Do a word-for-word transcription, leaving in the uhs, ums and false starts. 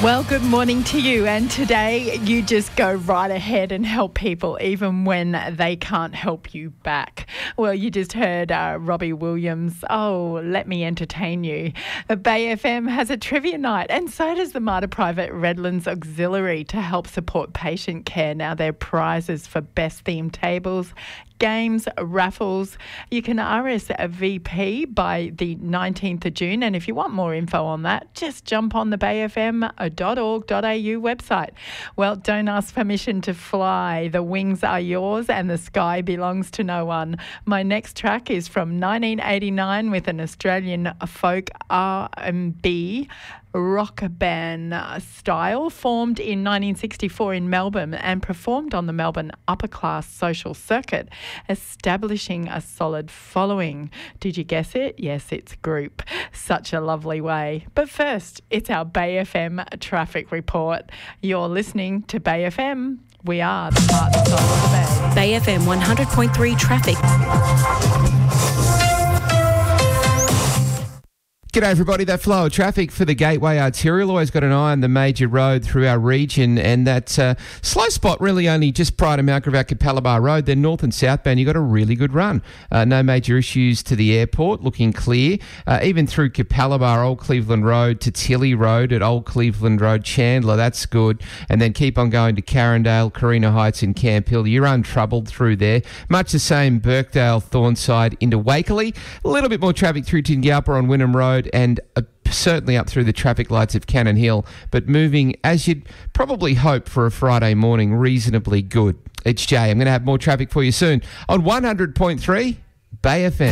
Well, good morning to you. And today you just go right ahead and help people even when they can't help you back. Well, you just heard uh, Robbie Williams. Oh, let me entertain you. Bay F M has a trivia night, and so does the Mater Private Redlands Auxiliary to help support patient care. Now, their prizes for best themed tables, games, raffles. You can R S V P by the nineteenth of June. And if you want more info on that, just jump on the bay f m dot org dot a u website. Well, don't ask permission to fly. The wings are yours and the sky belongs to no one. My next track is from nineteen eighty-nine with an Australian folk R and B rock band style, formed in nineteen sixty-four in Melbourne and performed on the Melbourne upper class social circuit, establishing a solid following. Did you guess it? Yes, it's Group. Such a lovely way. But first, it's our Bay F M traffic report. You're listening to Bay F M. We are the heart and soul of the Bay. Bay F M one hundred point three traffic. G'day everybody, that flow of traffic for the Gateway Arterial. Always got an eye on the major road through our region, and that uh, slow spot really only just prior to Mount Gravatt Capalaba Road. Then north and southbound, you got a really good run. Uh, no major issues to the airport, looking clear. Uh, even through Capalaba, Old Cleveland Road to Tilly Road at Old Cleveland Road, Chandler, that's good. And then keep on going to Carindale, Carina Heights and Camp Hill. You're untroubled through there. Much the same Birkdale, Thornside into Wakeley. A little bit more traffic through Tingalpa on Wynnum Road, and uh, certainly up through the traffic lights of Cannon Hill, but moving, as you'd probably hope for a Friday morning, reasonably good. It's Jay. I'm going to have more traffic for you soon on one hundred point three Bay F M.